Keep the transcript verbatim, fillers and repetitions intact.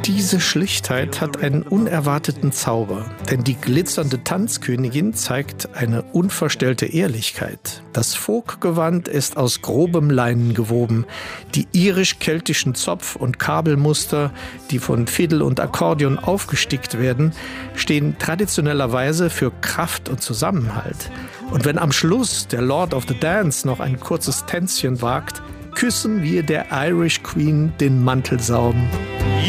Diese Schlichtheit hat einen unerwarteten Zauber, denn die glitzernde Tanzkönigin zeigt eine unverstellte Ehrlichkeit. Das Folk-Gewand ist aus grobem Leinen gewoben. Die irisch-keltischen Zopf- und Kabelmuster, die von Fiddle und Akkordeon aufgestickt werden, stehen traditionellerweise für Kraft und Zusammenhalt. Und wenn am Schluss der Lord of the Dance noch ein kurzes Tänzchen wagt, küssen wir der Irish Queen den Mantelsauben.